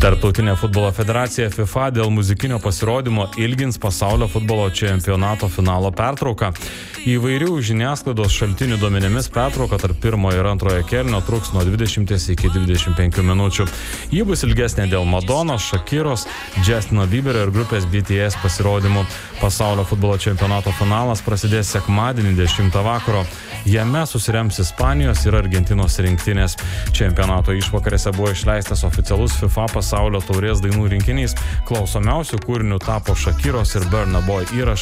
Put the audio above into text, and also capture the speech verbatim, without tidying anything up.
Tarptautinė futbolo federacija FIFA dėl muzikinio pasirodymo ilgins pasaulio futbolo čempionato finalo pertrauką. Įvairių žiniasklaidos šaltinių duomenimis pertrauka tarp pirmojo ir antrojo kėlinio truks nuo dvidešimties iki dvidešimt penkių minučių. Ji bus ilgesnė dėl Madonos, Shakiros, Justino Bieberio ir grupės B T S pasirodymų. Pasaulio futbolo čempionato finalas prasidės sekmadienį dešimtą vakaro. Jame susirems Ispanijos ir Argentinos rinktinės. Čempionato išvakarėse buvo išleistas oficialus FIFA pasaulio taurės dainų rinkinys. Klausomiausių kūrinių tapo Shakiros ir Burna Boy įrašai